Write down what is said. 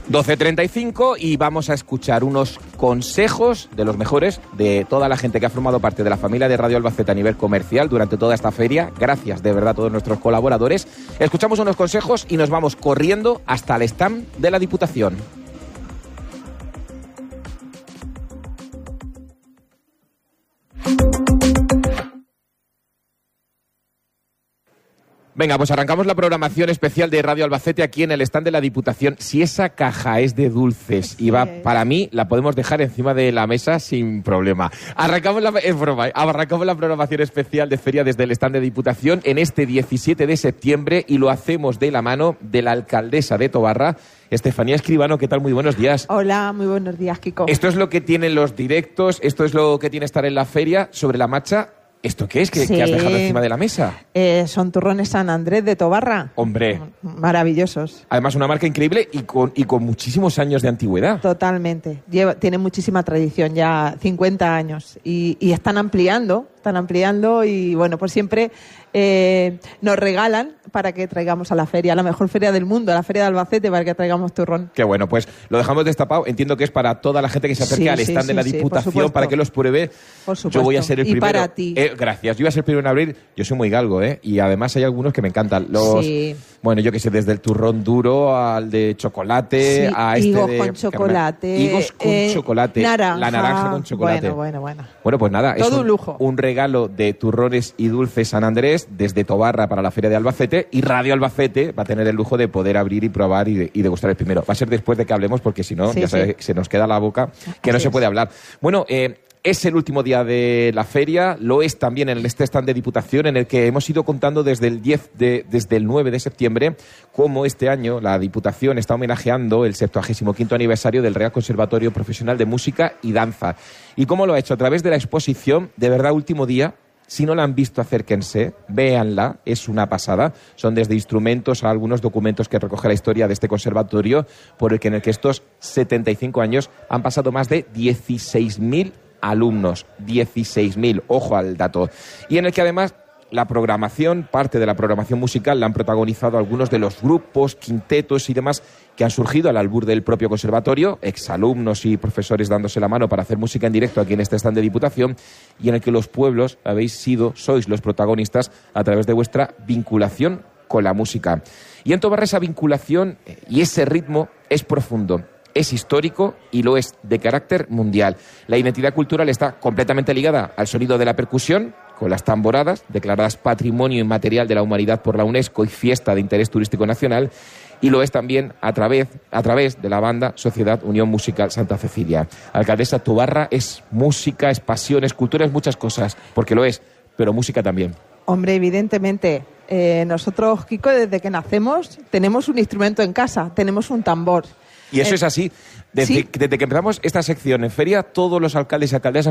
12:35 y vamos a escuchar unos consejos de los mejores de toda la gente que ha formado parte de la familia de Radio Albacete a nivel comercial durante toda esta feria. Gracias de verdad a todos nuestros colaboradores. Escuchamos unos consejos y nos vamos corriendo hasta el stand de la Diputación. Venga, pues arrancamos la programación especial de Radio Albacete aquí en el stand de la Diputación. Si esa caja es de dulces y va para mí, la podemos dejar encima de la mesa sin problema. Arrancamos la programación especial de feria desde el stand de Diputación en este 17 de septiembre y lo hacemos de la mano de la alcaldesa de Tobarra, Estefanía Escribano. ¿Qué tal? Muy buenos días. Hola, muy buenos días, Kiko. Esto es lo que tienen los directos, esto es lo que tiene estar en la feria. Sobre la marcha, ¿esto qué es? ¿Qué has dejado encima de la mesa? Son turrones San Andrés de Tobarra. Hombre. Maravillosos. Además, una marca increíble y con muchísimos años de antigüedad. Totalmente. Tiene muchísima tradición, ya 50 años. Y están ampliando y, bueno, pues siempre nos regalan para que traigamos a la feria, la mejor feria del mundo, a la feria de Albacete, para que traigamos turrón. Qué bueno, pues lo dejamos destapado. Entiendo que es para toda la gente que se acerque al stand de la Diputación, para que los pruebe. Por supuesto. Yo voy a ser el primero. Y para ti. Gracias. Yo voy a ser el primero en abrir. Yo soy muy galgo, y además hay algunos que me encantan. Bueno, yo que sé, desde el turrón duro al de chocolate, a higos con chocolate. Higos con chocolate. Naranja. La naranja con chocolate. Bueno. Bueno, pues nada. Todo es un lujo. Un regalo de turrones y dulces San Andrés desde Tobarra para la feria de Albacete, y Radio Albacete va a tener el lujo de poder abrir y probar y degustar el primero. Va a ser después de que hablemos, porque si no, sabes, se nos queda la boca que no se puede hablar. Bueno, es el último día de la feria, lo es también en este stand de Diputación, en el que hemos ido contando desde el 9 de septiembre cómo este año la Diputación está homenajeando el 75º aniversario del Real Conservatorio Profesional de Música y Danza. ¿Y cómo lo ha hecho? A través de la exposición, de verdad, último día. Si no la han visto, acérquense, véanla, es una pasada. Son desde instrumentos a algunos documentos que recoge la historia de este conservatorio, en el que estos 75 años han pasado más de 16.000 alumnos. 16.000, ojo al dato. Y en el que además parte de la programación musical la han protagonizado algunos de los grupos, quintetos y demás que han surgido al albur del propio conservatorio, exalumnos y profesores dándose la mano para hacer música en directo aquí en este stand de Diputación, y en el que los pueblos sois los protagonistas a través de vuestra vinculación con la música. Y en Tobarra esa vinculación y ese ritmo es profundo, es histórico y lo es de carácter mundial. La identidad cultural está completamente ligada al sonido de la percusión, con las tamboradas, declaradas Patrimonio Inmaterial de la Humanidad por la UNESCO y Fiesta de Interés Turístico Nacional, y lo es también a través de la banda Sociedad Unión Musical Santa Cecilia. Alcaldesa, Tobarra es música, es pasión, es cultura, es muchas cosas, porque lo es, pero música también. Hombre, evidentemente. Nosotros, Kiko, desde que nacemos tenemos un instrumento en casa, tenemos un tambor. Y eso es así. Desde que empezamos esta sección en feria, todos los alcaldes y alcaldesas